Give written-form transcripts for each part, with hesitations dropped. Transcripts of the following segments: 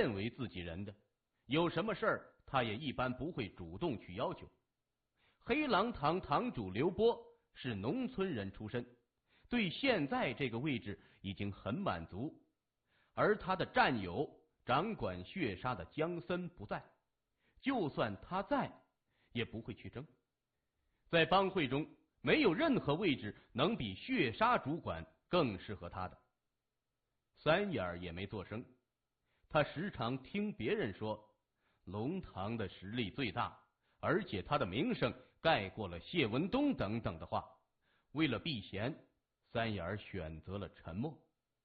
认为自己人的，有什么事儿他也一般不会主动去要求。黑狼堂堂主刘波是农村人出身，对现在这个位置已经很满足，而他的战友掌管血杀的江森不在，就算他在也不会去争。在帮会中没有任何位置能比血杀主管更适合他的。三眼也没作声，他时常听别人说龙堂的实力最大，而且他的名声盖过了谢文东等等的话。为了避嫌，三眼选择了沉默。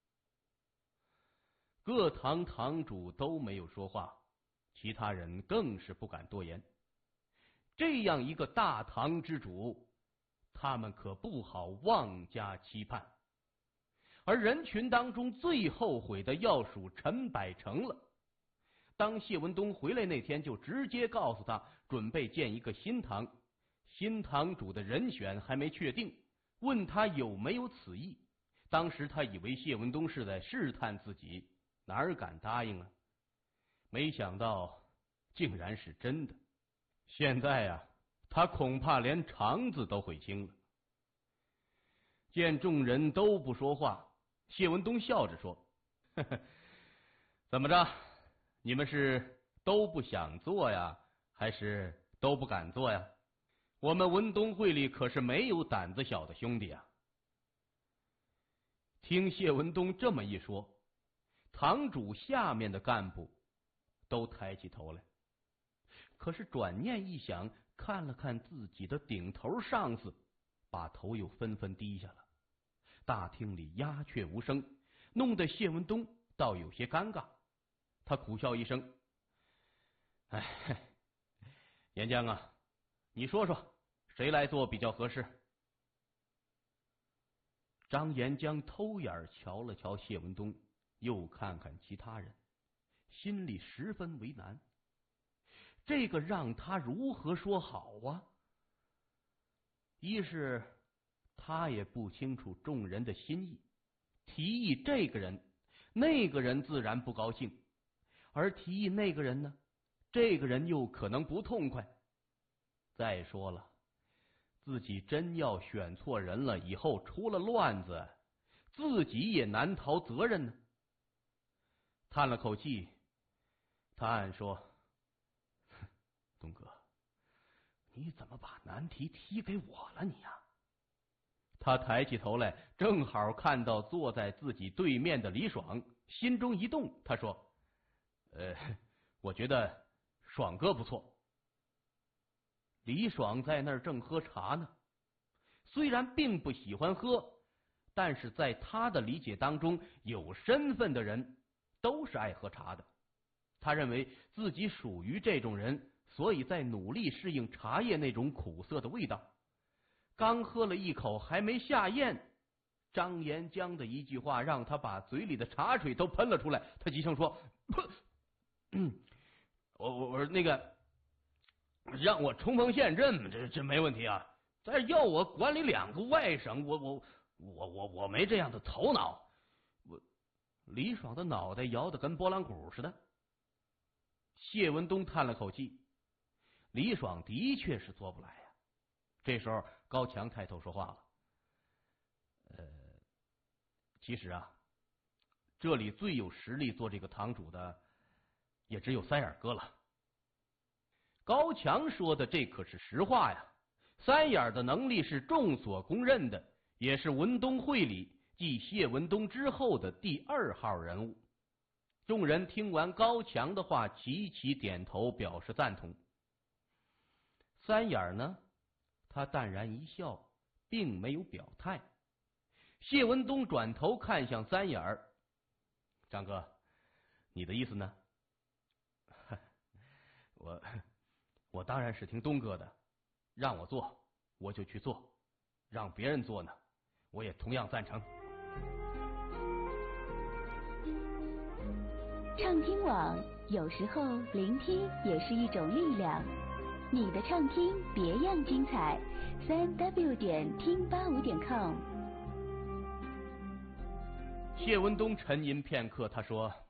各堂堂主都没有说话，其他人更是不敢多言。这样一个大唐之主，他们可不好妄加期盼。而人群当中最后悔的要数陈百成了。当谢文东回来那天，就直接告诉他准备建一个新堂，新堂主的人选还没确定，问他有没有此意。当时他以为谢文东是在试探自己，哪敢答应啊？没想到竟然是真的。现在啊，他恐怕连肠子都悔青了。见众人都不说话，谢文东笑着说：“呵呵，怎么着？你们是都不想做呀，还是都不敢做呀？我们文东会里可是没有胆子小的兄弟啊！”听谢文东这么一说，堂主下面的干部都抬起头来，可是转念一想，看了看自己的顶头上司，把头又纷纷低下了。大厅里鸦雀无声，弄得谢文东倒有些尴尬。他苦笑一声：“哎，岩浆啊，你说说，谁来做比较合适？”张岩浆偷眼瞧了瞧谢文东，又看看其他人，心里十分为难。这个让他如何说好啊？一是他也不清楚众人的心意，提议这个人，那个人自然不高兴，而提议那个人呢，这个人又可能不痛快。再说了，自己真要选错人了，以后出了乱子，自己也难逃责任呢。叹了口气，他暗说：“东哥，你怎么把难题踢给我了你呀？”他抬起头来，正好看到坐在自己对面的李爽，心中一动，他说：“我觉得爽哥不错。”李爽在那儿正喝茶呢，虽然并不喜欢喝，但是在他的理解当中，有身份的人都是爱喝茶的。他认为自己属于这种人，所以在努力适应茶叶那种苦涩的味道。刚喝了一口还没下咽，张岩浆的一句话让他把嘴里的茶水都喷了出来。他急声说：“我那个让我冲锋陷阵，这没问题啊。但是要我管理2个外省，我没这样的头脑。”李爽的脑袋摇得跟拨浪鼓似的。谢文东叹了口气，李爽的确是做不来呀。这时候高强抬头说话了：“其实啊，这里最有实力做这个堂主的，也只有三眼哥了。”高强说的这可是实话呀，三眼的能力是众所公认的，也是文东会里继谢文东之后的第2号人物。众人听完高强的话，齐齐点头表示赞同。三眼呢，他淡然一笑，并没有表态。谢文东转头看向三眼儿：“张哥，你的意思呢？”我当然是听东哥的，让我做我就去做，让别人做呢，我也同样赞成。 畅听网，有时候聆听也是一种力量。你的畅听别样精彩，3w 点听85.com。 谢文东沉吟片刻，他说：“